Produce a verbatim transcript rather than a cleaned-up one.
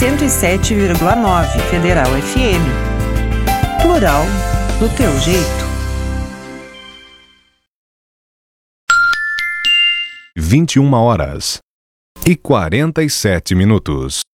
cento e sete vírgula nove Federal F M. Plural do teu jeito. vinte e uma horas e quarenta e sete minutos.